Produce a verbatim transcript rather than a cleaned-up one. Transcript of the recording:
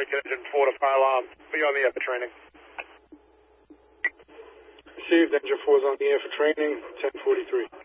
get engine four to file on. Be on the air for training. Received, engine four is on the air for training, ten forty-three.